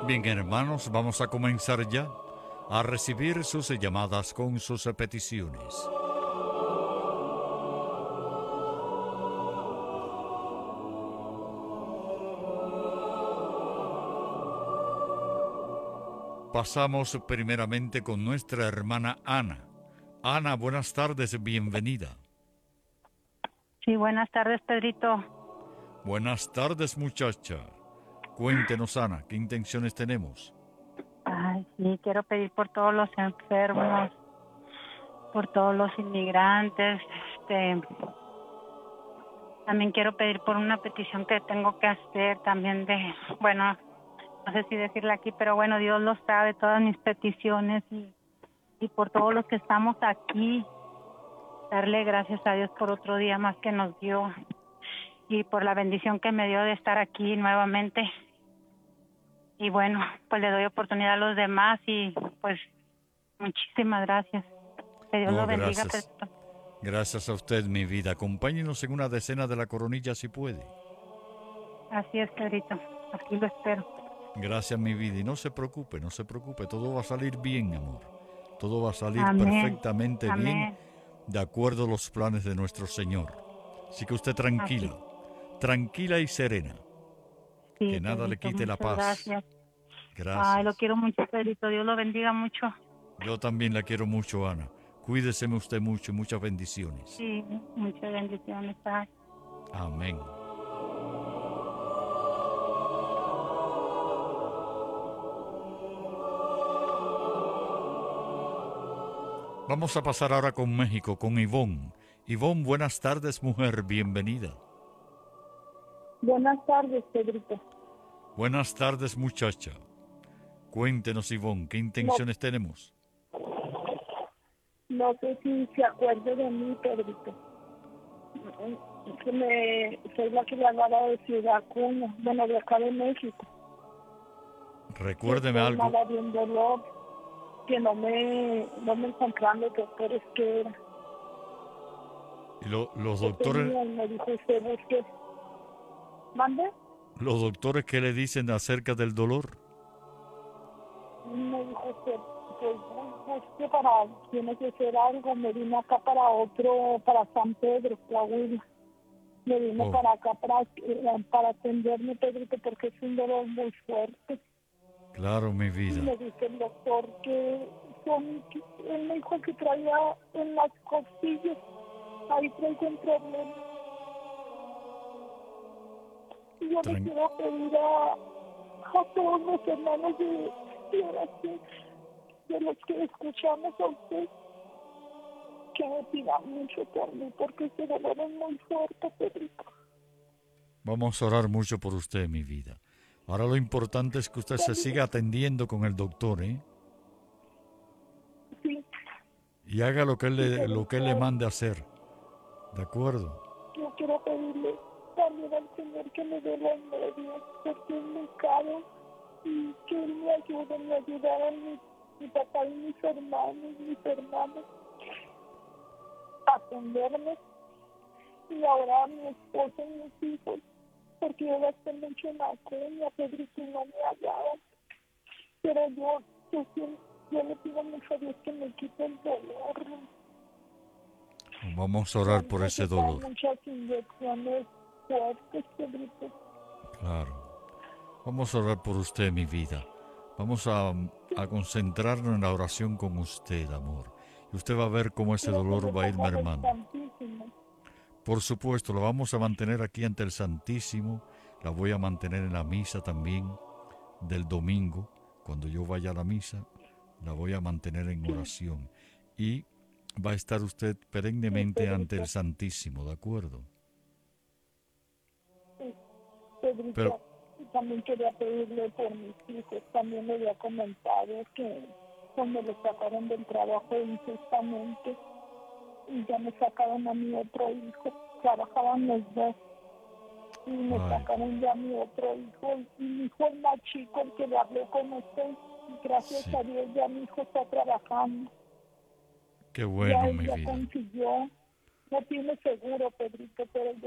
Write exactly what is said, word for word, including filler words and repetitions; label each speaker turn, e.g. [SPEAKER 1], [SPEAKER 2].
[SPEAKER 1] Bien, hermanos, vamos a comenzar ya a recibir sus llamadas con sus peticiones. Pasamos primeramente con nuestra hermana Ana. Ana, buenas tardes, bienvenida.
[SPEAKER 2] Sí, buenas tardes, Pedrito.
[SPEAKER 1] Buenas tardes, muchacha. Cuéntenos, Ana, ¿qué intenciones tenemos?
[SPEAKER 2] Ay, sí, quiero pedir por todos los enfermos, por todos los inmigrantes. Este, también quiero pedir por una petición que tengo que hacer también de, bueno, no sé si decirla aquí, pero bueno, Dios lo sabe, todas mis peticiones y, y por todos los que estamos aquí, darle gracias a Dios por otro día más que nos dio y por la bendición que me dio de estar aquí nuevamente. Y bueno, pues le doy oportunidad a los demás y pues muchísimas gracias. Que Dios
[SPEAKER 1] No,
[SPEAKER 2] lo bendiga.
[SPEAKER 1] gracias. Gracias a usted, mi vida. Acompáñenos en una decena de la coronilla si puede.
[SPEAKER 2] Así es, Pedrito. Aquí lo espero.
[SPEAKER 1] Gracias, mi vida. Y no se preocupe, no se preocupe. Todo va a salir bien, amor. Todo va a salir
[SPEAKER 2] Amén.
[SPEAKER 1] perfectamente bien,
[SPEAKER 2] Amén.
[SPEAKER 1] de acuerdo a los planes de nuestro Señor. Así que usted tranquila,
[SPEAKER 2] Así.
[SPEAKER 1] tranquila y serena.
[SPEAKER 2] Sí,
[SPEAKER 1] Que nada le
[SPEAKER 2] Pedrito,
[SPEAKER 1] quite la
[SPEAKER 2] muchas
[SPEAKER 1] paz.
[SPEAKER 2] gracias. Ay, lo
[SPEAKER 1] Gracias.
[SPEAKER 2] quiero mucho, Pedrito. Dios lo bendiga mucho.
[SPEAKER 1] Yo también la quiero mucho, Ana. Cuídese usted mucho y muchas bendiciones.
[SPEAKER 2] Sí, muchas bendiciones. Ay.
[SPEAKER 1] Amén. Vamos a pasar ahora con México, con Ivonne. Ivonne, buenas tardes, mujer, bienvenida.
[SPEAKER 3] Buenas tardes, Pedrito.
[SPEAKER 1] Buenas tardes, muchacha. Cuéntenos, Ivonne, ¿qué
[SPEAKER 3] No,
[SPEAKER 1] intenciones tenemos?
[SPEAKER 3] no sé si se acuerda de mí, Pedrito. Que me, soy la que le hablaba de Ciudad Cuna, bueno, de acá de México. Que
[SPEAKER 1] Recuérdeme
[SPEAKER 3] estoy
[SPEAKER 1] algo.
[SPEAKER 3] mala de un dolor, que no me, no me encontraban los doctores que era.
[SPEAKER 1] Y lo- los
[SPEAKER 3] Que
[SPEAKER 1] doctores,
[SPEAKER 3] tenía y me dijo usted, busque. ¿Mande?
[SPEAKER 1] los doctores, ¿qué le dicen acerca del dolor?
[SPEAKER 3] Me dijo usted, pues busque para, tiene que hacer algo. Me vine acá para otro, para San Pedro, Coahuila. Me vine
[SPEAKER 1] Oh,
[SPEAKER 3] para acá para, eh, para atenderme, Pedrito, porque es un dolor muy fuerte.
[SPEAKER 1] claro, mi
[SPEAKER 3] Y
[SPEAKER 1] vida.
[SPEAKER 3] me dice el doctor que son, que él me dijo que traía en las costillas, ahí traigo un problema. Y yo le
[SPEAKER 1] Tran-
[SPEAKER 3] quiero pedir a, a todos los hermanos de, de oración, de los que escuchamos a usted, que me pidan mucho por mí, porque ese dolor es muy fuerte, Pedrito.
[SPEAKER 1] Vamos a orar mucho por usted, mi vida. Ahora lo importante es que usted se
[SPEAKER 3] También,
[SPEAKER 1] siga atendiendo con el doctor, ¿eh?
[SPEAKER 3] sí,
[SPEAKER 1] Y haga lo que él
[SPEAKER 3] sí,
[SPEAKER 1] le, lo que él le
[SPEAKER 3] Pedrito.
[SPEAKER 1] mande a hacer. ¿De acuerdo?
[SPEAKER 3] Yo quiero pedirle también al Señor que me dé los medios, porque es muy caro, y que Él me ayude, me ayudara a mi, mi papá y mis hermanos, mis hermanos, a atenderme, y ahora a mi esposo y mis hijos, porque yo gasté mucho en la cuña, Pedrito, y no me hallaban. Pero yo, yo, sí- yo le pido mucho a Dios que me quite el dolor.
[SPEAKER 1] Vamos a
[SPEAKER 3] Me
[SPEAKER 1] orar
[SPEAKER 3] han
[SPEAKER 1] por ese
[SPEAKER 3] recetado
[SPEAKER 1] dolor.
[SPEAKER 3] muchas inyecciones fuertes, Pedrito.
[SPEAKER 1] Claro. Vamos a orar por usted, mi vida. Vamos a, a concentrarnos en la oración con usted, amor. Y usted va a ver cómo ese
[SPEAKER 3] Quiero que
[SPEAKER 1] dolor
[SPEAKER 3] me
[SPEAKER 1] va a ir
[SPEAKER 3] pongan el
[SPEAKER 1] mermando.
[SPEAKER 3] Santísimo.
[SPEAKER 1] Por supuesto, lo vamos a mantener aquí ante el Santísimo. La voy a mantener en la misa también del domingo. Cuando yo vaya a la misa, la voy a mantener en
[SPEAKER 3] Sí,
[SPEAKER 1] oración. Y va a estar usted
[SPEAKER 3] sí,
[SPEAKER 1] perennemente ante el
[SPEAKER 3] Pedrito.
[SPEAKER 1] Santísimo, ¿de acuerdo?
[SPEAKER 3] Sí,
[SPEAKER 1] Pero,
[SPEAKER 3] Pedrito. Y también quería pedirle por mis hijos. También le había comentado que cuando le sacaron del trabajo injustamente y ya me sacaron a mi otro hijo. Trabajaban los dos y me
[SPEAKER 1] ay,
[SPEAKER 3] sacaron ya a mi otro hijo. Y mi hijo es más chico, el que le hablé con usted. Y gracias
[SPEAKER 1] sí,
[SPEAKER 3] a Dios ya mi hijo está trabajando.
[SPEAKER 1] qué
[SPEAKER 3] Ya
[SPEAKER 1] bueno,
[SPEAKER 3] él
[SPEAKER 1] mi
[SPEAKER 3] ya
[SPEAKER 1] vida.
[SPEAKER 3] consiguió. No tiene seguro, Pedrito, pero